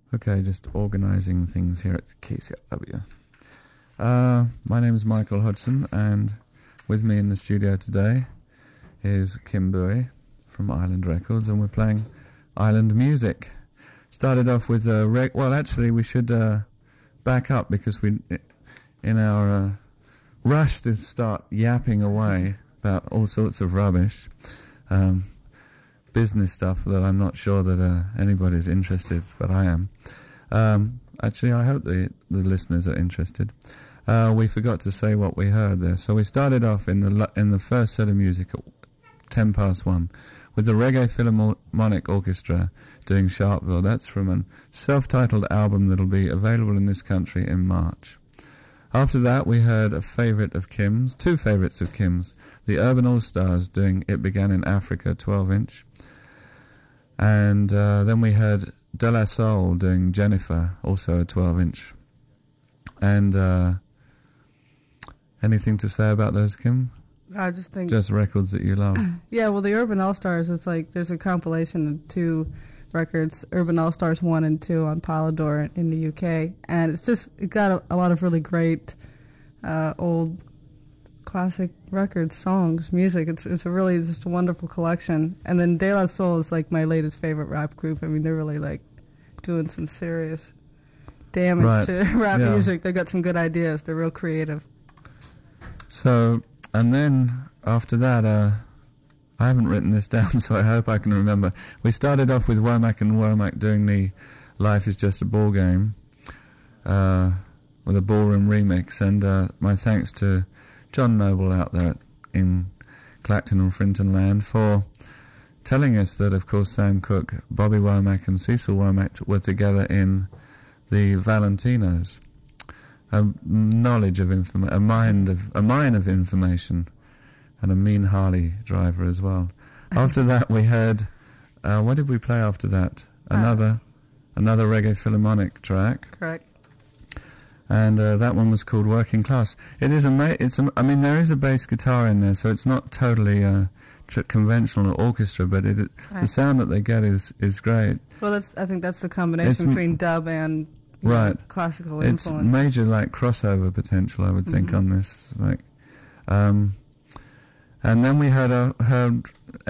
Okay, just organising things here at KCW. My name is Michael Hudson, and with me in the studio today is Kim Bowie from Island Records, and we're playing Island music. Started off with well, actually, we should back up because we, in our rush to start yapping away about all sorts of rubbish, business stuff that I'm not sure that anybody's interested, but I am. Actually, I hope the listeners are interested. We forgot to say what we heard there. So we started off in the first set of music at 1:10 with the Reggae Philharmonic Orchestra doing Sharpeville. That's from a self-titled album that'll be available in this country in March. After that, we heard a favourite of Kim's, two favourites of Kim's, the Urban All-Stars doing It Began in Africa, 12-inch. And then we heard De La Soul doing Jennifer, also a 12-inch. And anything to say about those, Kim? I just think... Just records that you love. Yeah, well, the Urban All-Stars, it's like there's a compilation of two records, Urban All-Stars 1 and 2 on Polydor in the UK. And it got a lot of really great old classic records, songs, music. It's just a wonderful collection. And then De La Soul is like my latest favorite rap group. I mean, they're really like doing some serious damage to rap music. They got some good ideas. They're real creative. So, and then after that, I haven't written this down, so I hope I can remember. We started off with Womack and Womack doing the Life is Just a Ball Game with a ballroom remix, and my thanks to John Noble out there in Clacton and Frinton Land for telling us that, of course, Sam Cooke, Bobby Womack and Cecil Womack were together in the Valentinos. A knowledge of a mine of information, and a mean Harley driver as well. After that, we heard what did we play after that? Another Reggae Philharmonic track. Correct. And that one was called Working Class. It is I mean, there is a bass guitar in there, so it's not totally conventional orchestra, but the sound that they get is great. Well, I think that's the combination between dub and classical influence. It's major crossover potential, I would think, on this. And then we heard